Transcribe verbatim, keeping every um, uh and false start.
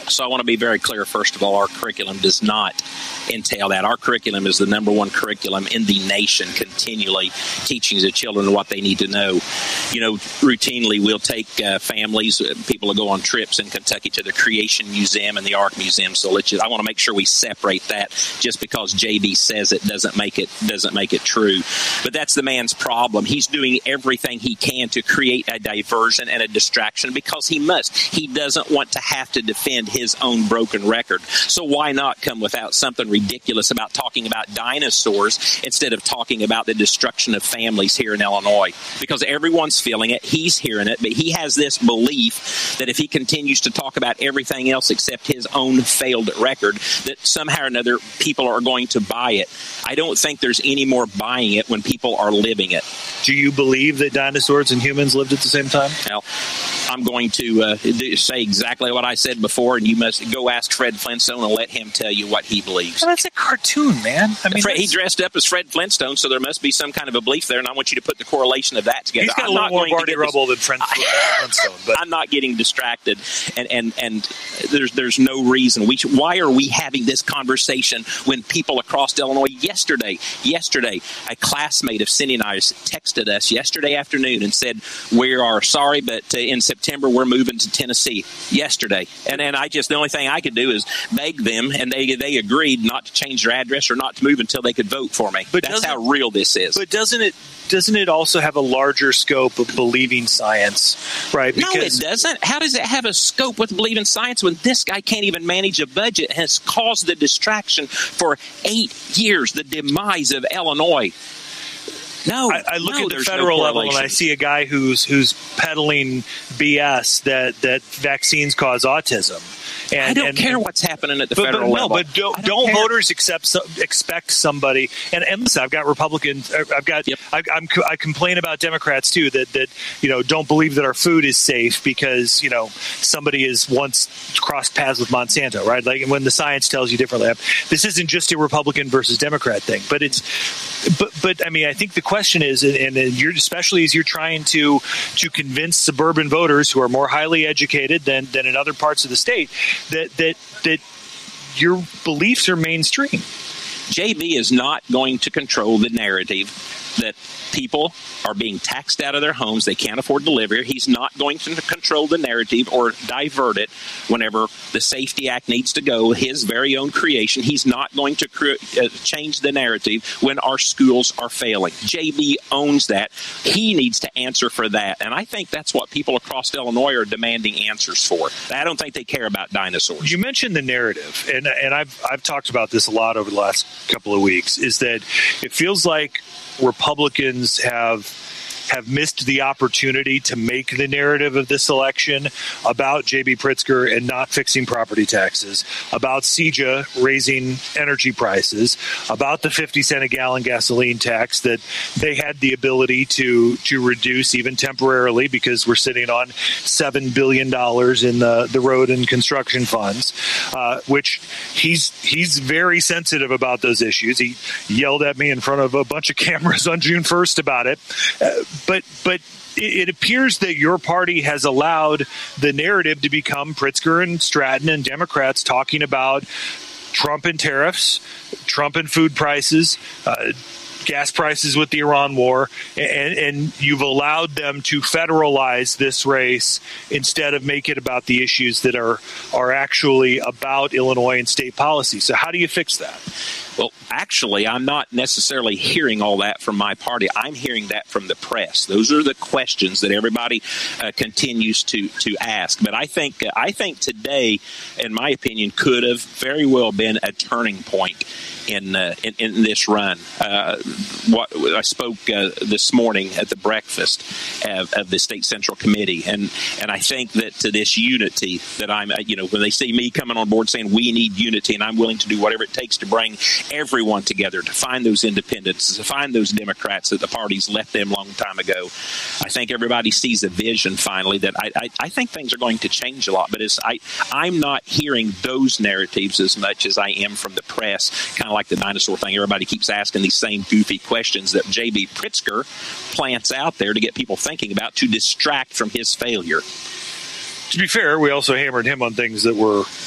So I want to be very clear, first of all, our curriculum does not entail that. Our curriculum is the number one curriculum in the nation, continually teaching the children what they need to know. You know, routinely we'll take uh, families, uh, people will go on trips in Kentucky to the Creation Museum and the Art Museum. So let's just, I want to make sure we separate that. Just because J B says it doesn't make it doesn't make it true. But that's the man's problem. He's doing everything he can to create a diversion and a distraction because he must. He doesn't want to have to defend his own broken record. So why not come without something ridiculous about talking about dinosaurs instead of talking about the destruction of families here in Illinois? Because everyone's feeling it. He's hearing it. But he has this belief that if he continues to talk about everything else except his own failed record, that somehow or another people are going to buy it. I don't think there's any more buying it when people are living it. Do you believe that dinosaurs and humans lived at the same time? Well, I'm going to uh, say exactly what I said before, and you must go ask Fred Flintstone and let him tell you what he believes. Well, that's a cartoon, man. I mean, Fred, he dressed up as Fred Flintstone, so there must be some kind of a belief there, and I want you to put the correlation of that together. He's got I'm a little more Barney this, Rubble than Fred Flintstone. But I'm not getting distracted, and and and there's there's no reason. We should, why are we having this conversation when people across Illinois yesterday, yesterday, a classmate of Cindy and I texted us yesterday afternoon and said, we are sorry, but uh, in September we're moving to Tennessee yesterday. And and I just, the only thing I could do is beg them, and they they agreed not to change their address or not to move until they could vote for me. But that's how real this is. But doesn't it doesn't it also have a larger scope of believing science, right? Because no, it doesn't. How does it have a scope with believing science when this guy can't even manage a budget and has caused the distraction for eight years, the demise of Illinois? No, I, I look no, at the federal no level and I see a guy who's who's peddling B S that, that vaccines cause autism. And, I don't and, care and, what's happening at the but, federal but, level. No, but don't, don't, don't voters accept, expect somebody? And, and listen, I've got Republicans. I've got. Yep. I, I'm, I complain about Democrats too that that you know don't believe that our food is safe because you know somebody has once crossed paths with Monsanto, right? Like when the science tells you differently. This isn't just a Republican versus Democrat thing, but it's. But but I mean, I think the question is, and, and you're especially as you're trying to to convince suburban voters who are more highly educated than than in other parts of the state. That that that your beliefs are mainstream. J B is not going to control the narrative that people are being taxed out of their homes. They can't afford to live here. He's not going to control the narrative or divert it whenever the Safety Act needs to go, his very own creation. He's not going to cre- uh, change the narrative when our schools are failing. J B owns that. He needs to answer for that. And I think that's what people across Illinois are demanding answers for. I don't think they care about dinosaurs. You mentioned the narrative, and and I've I've talked about this a lot over the last couple of weeks, is that it feels like Republicans have have missed the opportunity to make the narrative of this election about J B. Pritzker and not fixing property taxes, about C J A raising energy prices, about the fifty cent a gallon gasoline tax that they had the ability to to reduce even temporarily because we're sitting on seven billion dollars in the, the road and construction funds, uh, which he's he's very sensitive about those issues. He yelled at me in front of a bunch of cameras on June first about it. Uh, But but it appears that your party has allowed the narrative to become Pritzker and Stratton and Democrats talking about Trump and tariffs, Trump and food prices, uh, gas prices with the Iran war, and, and you've allowed them to federalize this race instead of make it about the issues that are are actually about Illinois and state policy. So how do you fix that? Well, actually, I'm not necessarily hearing all that from my party. I'm hearing that from the press. Those are the questions that everybody uh, continues to to ask. But I think uh, I think today, in my opinion, could have very well been a turning point in uh, in, in this run. Uh, what I spoke uh, this morning at the breakfast of, of the State Central Committee, and and I think that to this unity that I'm, uh, you know, when they see me coming on board saying we need unity, and I'm willing to do whatever it takes to bring everyone together, to find those independents, to find those Democrats that the party's left them a long time ago. I think everybody sees a vision finally that I, I, I think things are going to change a lot, but it's, I, I'm not hearing those narratives as much as I am from the press, kind of like the dinosaur thing. Everybody keeps asking these same goofy questions that J B. Pritzker plants out there to get people thinking about, to distract from his failure. To be fair, we also hammered him on things that were